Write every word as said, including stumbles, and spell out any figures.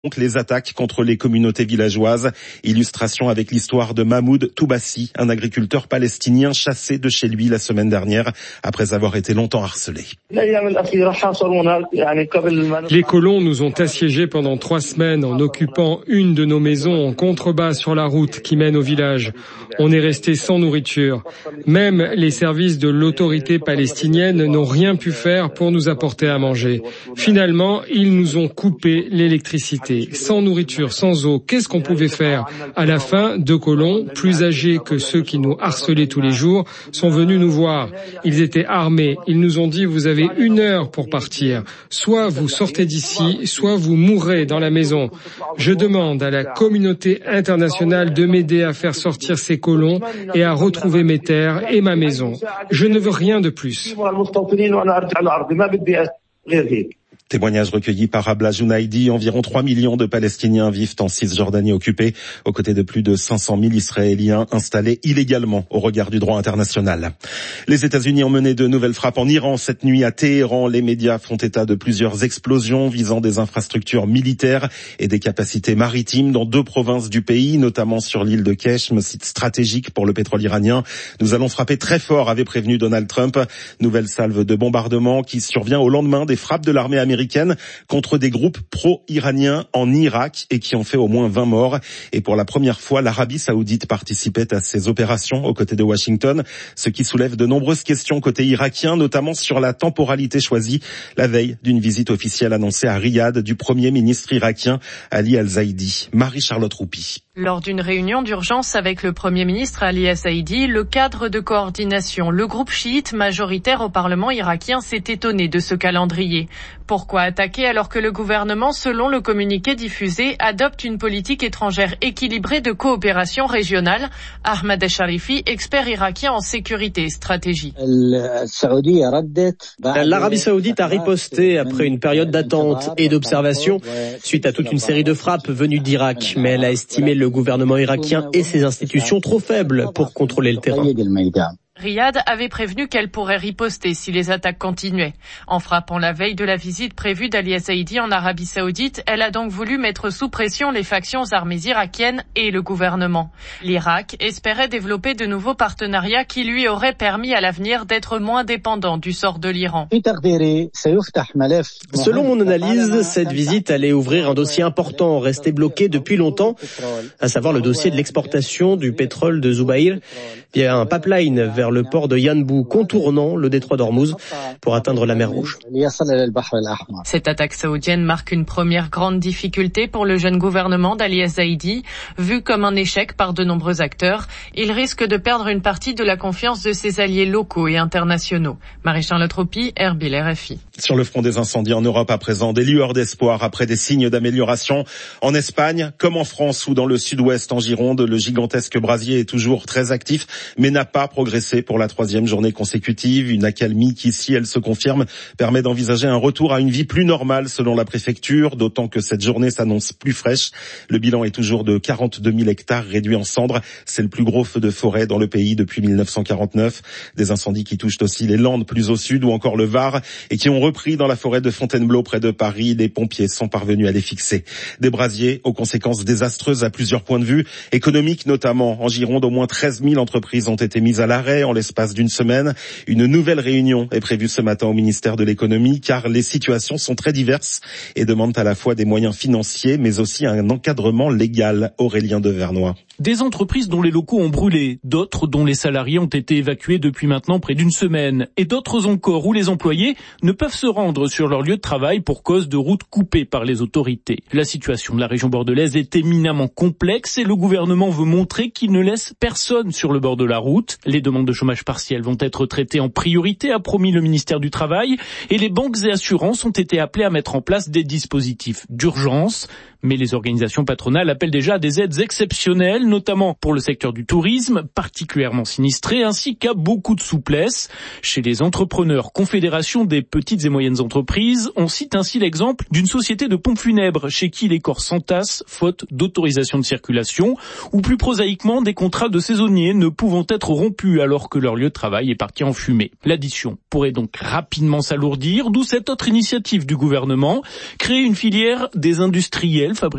Donc les attaques contre les communautés villageoises. Illustration avec l'histoire de Mahmoud Toubassi, un agriculteur palestinien chassé de chez lui la semaine dernière après avoir été longtemps harcelé. Les colons nous ont assiégés pendant trois semaines en occupant une de nos maisons en contrebas sur la route qui mène au village. On est resté sans nourriture. Même les services de l'autorité palestinienne n'ont rien pu faire pour nous apporter à manger. Finalement, ils nous ont coupé l'électricité. Sans nourriture, sans eau, qu'est-ce qu'on pouvait faire? À la fin, deux colons, plus âgés que ceux qui nous harcelaient tous les jours, sont venus nous voir. Ils étaient armés. Ils nous ont dit, vous avez une heure pour partir. Soit vous sortez d'ici, soit vous mourrez dans la maison. Je demande à la communauté internationale de m'aider à faire sortir ces colons et à retrouver mes terres et ma maison. Je ne veux rien de plus. Témoignage recueilli par Abla Jounaidi. Environ trois millions de Palestiniens vivent en Cisjordanie occupée, aux côtés de plus de cinq cent mille Israéliens installés illégalement au regard du droit international. Les États-Unis ont mené de nouvelles frappes en Iran cette nuit à Téhéran. Les médias font état de plusieurs explosions visant des infrastructures militaires et des capacités maritimes dans deux provinces du pays, notamment sur l'île de Keshm, site stratégique pour le pétrole iranien. Nous allons frapper très fort, avait prévenu Donald Trump. Nouvelle salve de bombardement qui survient au lendemain des frappes de l'armée américaine contre des groupes pro-iraniens en Irak et qui ont fait au moins vingt morts. Et pour la première fois, l'Arabie Saoudite participait à ces opérations aux côtés de Washington, ce qui soulève de nombreuses questions côté irakien, notamment sur la temporalité choisie la veille d'une visite officielle annoncée à Riyad du Premier ministre irakien Ali Al-Zaidi. Marie-Charlotte Roupi. Lors d'une réunion d'urgence avec le Premier ministre Ali Al-Zaidi, le cadre de coordination, le groupe chiite majoritaire au Parlement irakien s'est étonné de ce calendrier. Pourquoi attaquer alors que le gouvernement, selon le communiqué diffusé, adopte une politique étrangère équilibrée de coopération régionale? Ahmad Al-Sharifi, expert irakien en sécurité et stratégie. L'Arabie Saoudite a riposté après une période d'attente et d'observation suite à toute une série de frappes venues d'Irak, mais elle a estimé le gouvernement irakien et ses institutions trop faibles pour contrôler le terrain. Riyad avait prévenu qu'elle pourrait riposter si les attaques continuaient. En frappant la veille de la visite prévue d'Ali Al-Zaidi en Arabie Saoudite, elle a donc voulu mettre sous pression les factions armées irakiennes et le gouvernement. L'Irak espérait développer de nouveaux partenariats qui lui auraient permis à l'avenir d'être moins dépendant du sort de l'Iran. Selon mon analyse, cette visite allait ouvrir un dossier important resté bloqué depuis longtemps, à savoir le dossier de l'exportation du pétrole de Zubair via un pipeline vers le port de Yanbu, contournant le détroit d'Ormuz pour atteindre la mer Rouge. Cette attaque saoudienne marque une première grande difficulté pour le jeune gouvernement d'Ali Al-Zaidi. Vu comme un échec par de nombreux acteurs, il risque de perdre une partie de la confiance de ses alliés locaux et internationaux. Marie-Charlotte Roupi, Erbil, R F I. Sur le front des incendies en Europe à présent, des lueurs d'espoir après des signes d'amélioration. En Espagne, comme en France ou dans le sud-ouest en Gironde, le gigantesque brasier est toujours très actif, mais n'a pas progressé pour la troisième journée consécutive. Une accalmie qui, si elle se confirme, permet d'envisager un retour à une vie plus normale selon la préfecture, d'autant que cette journée s'annonce plus fraîche. Le bilan est toujours de quarante-deux mille hectares réduits en cendres. C'est le plus gros feu de forêt dans le pays depuis mille neuf cent quarante-neuf. Des incendies qui touchent aussi les Landes plus au sud ou encore le Var et qui ont repris dans la forêt de Fontainebleau près de Paris. Les pompiers sont parvenus à les fixer. Des brasiers aux conséquences désastreuses à plusieurs points de vue, économiques notamment. En Gironde, au moins treize mille entreprises ont été mises à l'arrêt en l'espace d'une semaine. Une nouvelle réunion est prévue ce matin au ministère de l'économie car les situations sont très diverses et demandent à la fois des moyens financiers mais aussi un encadrement légal. Aurélien Devernois. Des entreprises dont les locaux ont brûlé, d'autres dont les salariés ont été évacués depuis maintenant près d'une semaine, et d'autres encore où les employés ne peuvent se rendre sur leur lieu de travail pour cause de routes coupées par les autorités. La situation de la région bordelaise est éminemment complexe et le gouvernement veut montrer qu'il ne laisse personne sur le bord de la route. Les demandes de chômage partiel vont être traitées en priorité, a promis le ministère du Travail, et les banques et assurances ont été appelées à mettre en place des dispositifs d'urgence. Mais les organisations patronales appellent déjà à des aides exceptionnelles, notamment pour le secteur du tourisme, particulièrement sinistré, ainsi qu'à beaucoup de souplesse. Chez les entrepreneurs, Confédération des petites et moyennes entreprises, on cite ainsi l'exemple d'une société de pompes funèbres chez qui les corps s'entassent faute d'autorisation de circulation, ou plus prosaïquement des contrats de saisonniers ne pouvant être rompus alors que leur lieu de travail est parti en fumée. L'addition pourrait donc rapidement s'alourdir, d'où cette autre initiative du gouvernement, créer une filière des industriels fabriqués